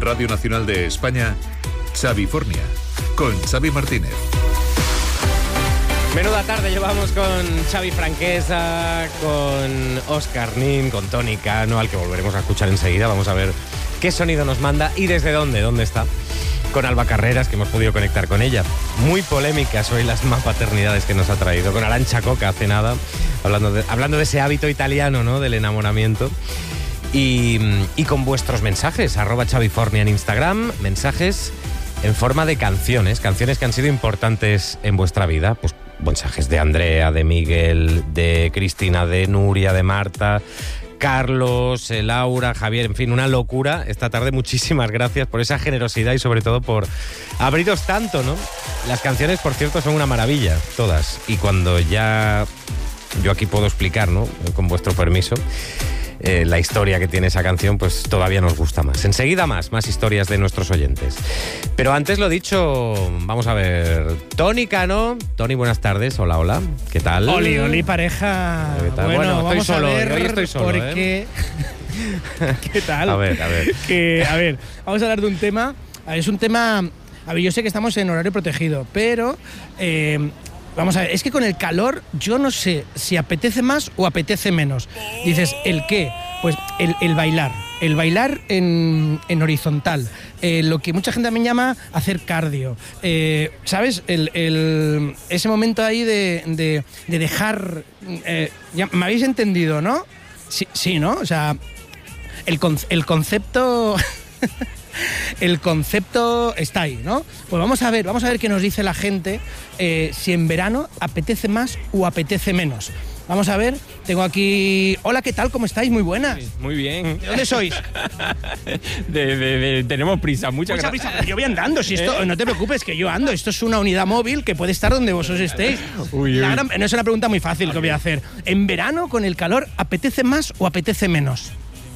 Radio Nacional de España, Xavifornia, con Xavi Martínez. Menuda tarde llevamos con Xavi Franquesa, con Óscar Nin, con Toni Cano, al que volveremos a escuchar enseguida. Vamos a ver qué sonido nos manda y desde dónde está. Con Alba Carreras, que hemos podido conectar con ella. Muy polémicas hoy las paternidades que nos ha traído. Con Arantxa Coca hace nada, hablando de ese hábito italiano, ¿no?, del enamoramiento. Y con vuestros mensajes, @Xavifornia en Instagram, mensajes en forma de canciones que han sido importantes en vuestra vida. Pues mensajes de Andrea, de Miguel, de Cristina, de Nuria, de Marta, Carlos, Laura, Javier, en fin, una locura esta tarde. Muchísimas gracias por esa generosidad y sobre todo por abriros tanto, ¿no? Las canciones, por cierto, son una maravilla, todas. Y cuando ya yo aquí puedo explicar, ¿no?, con vuestro permiso, la historia que tiene esa canción, pues todavía nos gusta más. Enseguida más historias de nuestros oyentes. Pero antes, lo dicho, vamos a ver. Toni Cano. Toni, buenas tardes. Hola. ¿Qué tal? Oli, pareja. ¿Qué tal? Bueno, vamos estoy solo. A ver Hoy estoy solo, porque... ¿Qué tal? A ver. A ver, vamos a hablar de un tema. Es un tema... A ver, yo sé que estamos en horario protegido, pero... vamos a ver, es que con el calor yo no sé si apetece más o apetece menos. Dices, ¿el qué? Pues el bailar. El bailar en horizontal. Lo que mucha gente también llama hacer cardio. ¿Sabes? Ese momento ahí de dejar... ya, ¿me habéis entendido, no? Sí, ¿no? O sea, el concepto... El concepto está ahí, ¿no? Pues vamos a ver qué nos dice la gente, si en verano apetece más o apetece menos. Vamos a ver, tengo aquí... Hola, ¿qué tal? ¿Cómo estáis? Muy buenas. Sí, muy bien. ¿De dónde sois? Tenemos prisa, mucha prisa. Yo voy andando, si esto, no te preocupes, que yo ando. Esto es una unidad móvil que puede estar donde vosotros estéis. Uy. No es una pregunta muy fácil que voy a hacer. ¿En verano, con el calor, apetece más o apetece menos?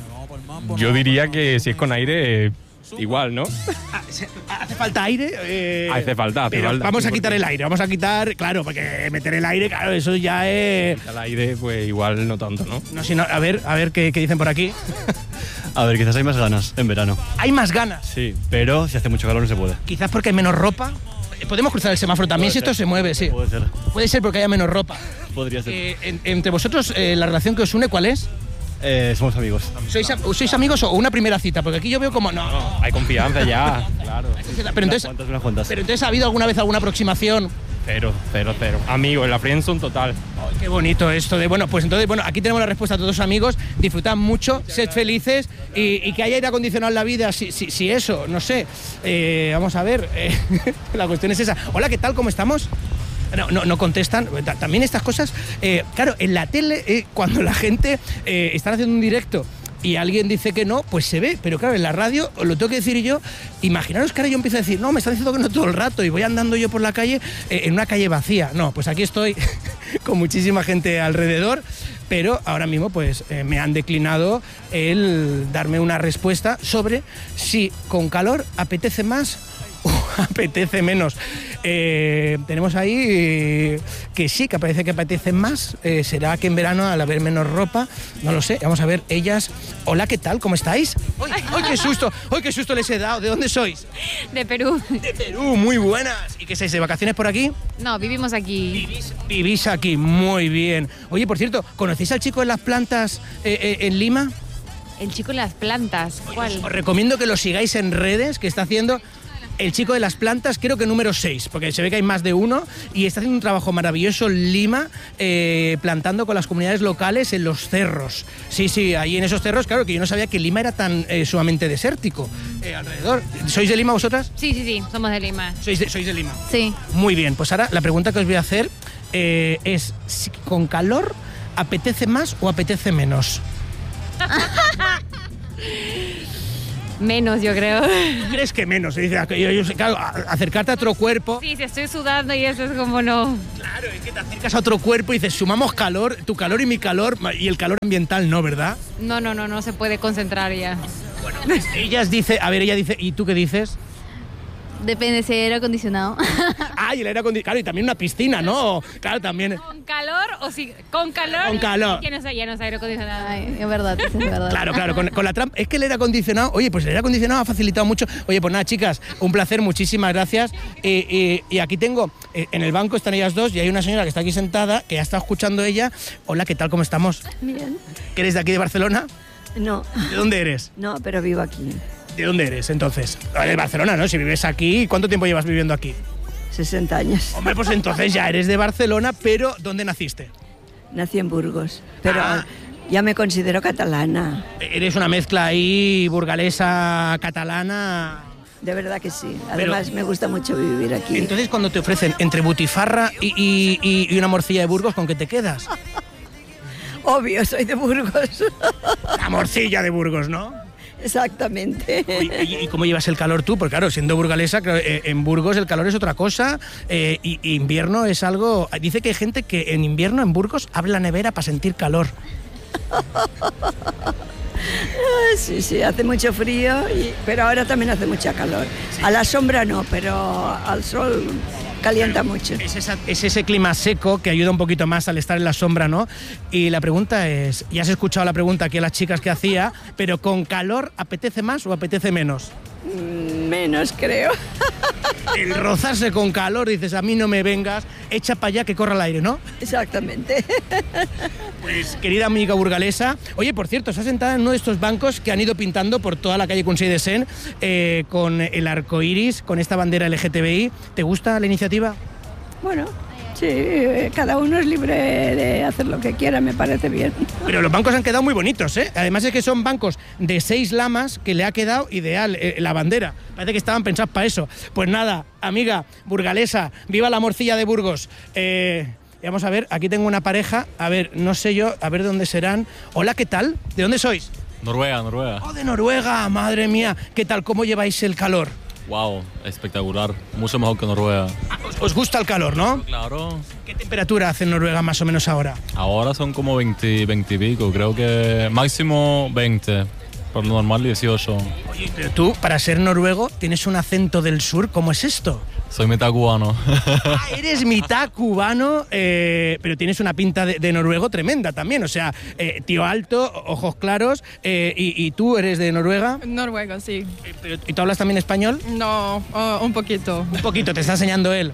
Yo diría que si es con aire... igual, ¿no? ¿Hace falta aire? Hace falta. Vamos a quitar el aire, claro, porque meter el aire, claro, eso ya es... El aire, pues igual no tanto, ¿no? No, sino, a ver qué dicen por aquí. A ver, quizás hay más ganas en verano. ¿Hay más ganas? Sí, pero si hace mucho calor no se puede. Quizás porque hay menos ropa. Podemos cruzar el semáforo también, si esto se mueve, sí. Puede ser. Puede ser porque haya menos ropa. Podría ser. Entre vosotros, la relación que os une, ¿cuál es? Somos amigos. ¿Sois amigos o una primera cita? Porque aquí yo veo como... No, hay confianza ya, claro. Pero entonces, unas cuantas. Pero entonces, ¿ha habido alguna vez alguna aproximación? Cero. Amigo, en la friendzone total. Oh, qué bonito esto de... Bueno, pues entonces, aquí tenemos la respuesta a todos los amigos. Disfrutad mucho, sed felices y que haya aire acondicionado en la vida, si eso, no sé. Vamos a ver, la cuestión es esa. Hola, ¿qué tal? ¿Cómo estamos? No contestan. También estas cosas, claro, en la tele, cuando la gente está haciendo un directo y alguien dice que no, pues se ve, pero claro, en la radio os lo tengo que decir yo. Imaginaros que ahora yo empiezo a decir, no, me están diciendo que no todo el rato y voy andando yo por la calle, en una calle vacía. No, pues aquí estoy con muchísima gente alrededor, pero ahora mismo pues me han declinado el darme una respuesta sobre si con calor apetece más o apetece menos. Tenemos ahí que sí, que parece que apetece más. ¿Será que en verano, al haber menos ropa? No lo sé. Vamos a ver, ellas... Hola, ¿qué tal? ¿Cómo estáis? ¡Ay, qué susto! ¡Ay, qué susto les he dado! ¿De dónde sois? De Perú. De Perú, muy buenas. ¿Y qué estáis, de vacaciones por aquí? No, vivimos aquí. Vivís aquí, muy bien. Oye, por cierto, ¿conocéis al chico de las plantas en Lima? El chico de las plantas, ¿cuál? Os recomiendo que lo sigáis en redes, que está haciendo... El chico de las plantas, creo que número 6, porque se ve que hay más de uno, y está haciendo un trabajo maravilloso en Lima, plantando con las comunidades locales en los cerros. Sí, ahí en esos cerros, claro, que yo no sabía que Lima era tan sumamente desértico alrededor. ¿Sois de Lima vosotras? Sí, somos de Lima. ¿Sois de Lima? Sí. Muy bien, pues ahora la pregunta que os voy a hacer es, si con calor apetece más o apetece menos. Menos, yo creo. ¿Crees que menos? Se dice, claro, acercarte a otro cuerpo. Sí, si estoy sudando y eso es como no. Claro, es que te acercas a otro cuerpo y dices, sumamos calor, tu calor y mi calor, y el calor ambiental no, ¿verdad? No se puede concentrar ya. Bueno, pues ella dice, ¿y tú qué dices? Depende si hay aire acondicionado. Ah, y el aire acondicionado. Claro, y también una piscina, ¿no? Claro, también. ¿Con calor o si con calor? Con calor. Ya no sé aire acondicionado. Ay, es verdad, es verdad. Claro, con la trampa. Es que el aire acondicionado, oye, pues el aire acondicionado ha facilitado mucho. Oye, pues nada, chicas, un placer, muchísimas gracias. Y aquí tengo, en el banco están ellas dos y hay una señora que está aquí sentada, que ya está escuchando ella. Hola, ¿qué tal? ¿Cómo estamos? Bien. ¿Que eres de aquí de Barcelona? No, ¿De dónde eres? no, pero vivo aquí. ¿De dónde eres, entonces? De Barcelona, ¿no? Si vives aquí, ¿cuánto tiempo llevas viviendo aquí? 60 años. Hombre, pues entonces ya eres de Barcelona, pero ¿dónde naciste? Nací en Burgos, pero Ah. ya me considero catalana. Eres una mezcla ahí burgalesa, catalana. De verdad que sí. Además, me gusta mucho vivir aquí. Entonces, cuando te ofrecen entre butifarra y una morcilla de Burgos, ¿con qué te quedas? Obvio, soy de Burgos. La morcilla de Burgos, ¿no? Exactamente. ¿Y cómo llevas el calor tú? Porque claro, siendo burgalesa, en Burgos el calor es otra cosa, y invierno es algo... Dice que hay gente que en invierno en Burgos abre la nevera para sentir calor. Sí, sí, hace mucho frío, pero ahora también hace mucha calor. A la sombra no, pero al sol calienta mucho. Es ese clima seco que ayuda un poquito más al estar en la sombra, ¿no? Y la pregunta es, ya has escuchado la pregunta aquí a las chicas que hacía, pero ¿con calor apetece más o apetece menos? Menos, creo. El rozarse con calor, dices, a mí no me vengas, echa para allá que corra el aire, ¿no? Exactamente. Pues, querida amiga burgalesa, oye, por cierto, se ha sentada en uno de estos bancos que han ido pintando por toda la calle Consell de Cent, con el arco iris, con esta bandera LGTBI. ¿Te gusta la iniciativa? Bueno, sí, cada uno es libre de hacer lo que quiera, me parece bien. Pero los bancos han quedado muy bonitos, ¿eh? Además es que son bancos de 6 lamas que le ha quedado ideal la bandera. Parece que estaban pensados para eso. Pues nada, amiga burgalesa, viva la morcilla de Burgos. Vamos a ver, aquí tengo una pareja, a ver, no sé yo, a ver de dónde serán. Hola, ¿qué tal? ¿De dónde sois? Noruega, Noruega. Oh, de Noruega, madre mía. ¿Qué tal? ¿Cómo lleváis el calor? Wow, espectacular. Mucho mejor que Noruega. ¿Os gusta el calor, no? Claro. ¿Qué temperatura hace en Noruega más o menos ahora? Ahora son como 20 y pico. Creo que máximo 20. Por lo normal 18. Oye, pero tú, para ser noruego, tienes un acento del sur. ¿Cómo es esto? Soy mitad cubano. Ah, eres mitad cubano, pero tienes una pinta de noruego tremenda también. O sea, tío alto, ojos claros. ¿Y tú eres de Noruega? Noruega, sí. ¿Y tú hablas también español? No, un poquito. Un poquito, te está enseñando él.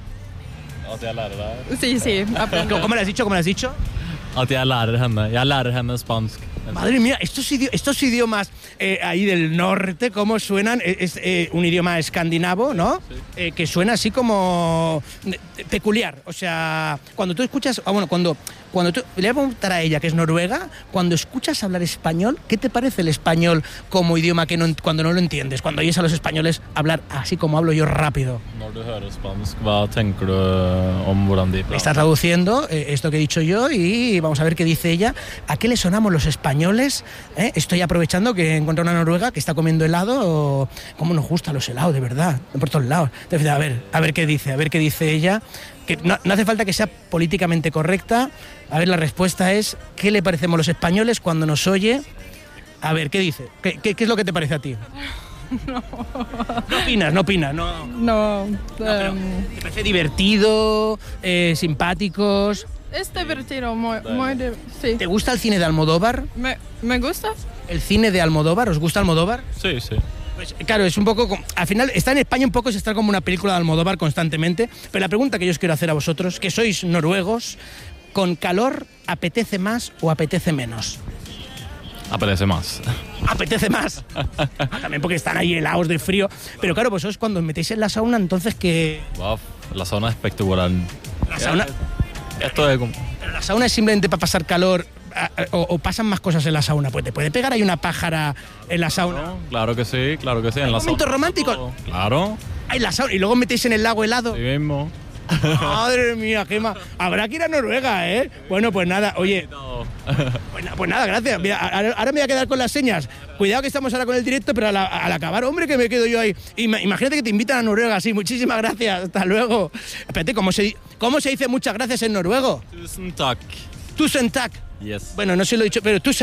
Sí, sí, aprendo. ¿Cómo le has dicho? ¿Cómo le has dicho? At jeg lærer henne. Jeg lærer henne spansk. Madre mía, estos idiomas ahí del norte, ¿cómo suenan? Es un idioma escandinavo, ¿no? Sí. Que suena así como peculiar. O sea, cuando tú escuchas... cuando tú... Le voy a preguntar a ella, que es noruega, cuando escuchas hablar español, ¿qué te parece el español como idioma que cuando no lo entiendes? Cuando oyes a los españoles hablar así como hablo yo rápido. Når du hører spansk, hva tenker du om hvordan de prater? Está traduciendo esto que he dicho yo y vamos a ver qué dice ella. ¿A qué le sonamos los españoles? Estoy aprovechando que encontré una noruega que está comiendo helado. ¿Cómo nos gustan los helados, de verdad? Por todos lados. A ver qué dice ella. Que no hace falta que sea políticamente correcta. A ver, la respuesta es, ¿qué le parecemos los españoles cuando nos oye? A ver, ¿qué dice? ¿Qué es lo que te parece a ti? No. No opinas. No. ¿Te parece divertido, simpáticos? Es divertido, sí. ¿Te gusta el cine de Almodóvar? ¿Me gusta? ¿El cine de Almodóvar? ¿Os gusta Almodóvar? Sí, sí. Pues claro, es un poco... Al final, está en España un poco, es estar como una película de Almodóvar constantemente. Pero la pregunta que yo os quiero hacer a vosotros, que sois noruegos, ¿con calor apetece más o apetece menos? Apetece más. ¿Apetece más? También porque están ahí helados de frío. Pero claro, vosotros cuando os metéis en la sauna, entonces que... Wow, la sauna es espectacular. La sauna... Esto es como... Pero la sauna es simplemente para pasar calor, o pasan más cosas en la sauna. Pues te puede pegar ahí una pájara en la sauna. No, claro que sí. En la ¿Momentos románticos? Claro. En la sauna. Y luego metéis en el lago helado. Sí mismo. Madre mía, qué más. Habrá que ir a Noruega, ¿eh? Bueno, pues nada, oye. Pues nada, gracias. Mira, ahora me voy a quedar con las señas. Cuidado que estamos ahora con el directo, pero al acabar, hombre, que me quedo yo ahí. Imagínate que te invitan a Noruega, sí. Muchísimas gracias. Hasta luego. Espérate, ¿cómo se dice muchas gracias en noruego? Tusen takk. Tusen takk. Yes. Bueno, no sé si lo he dicho, pero tusen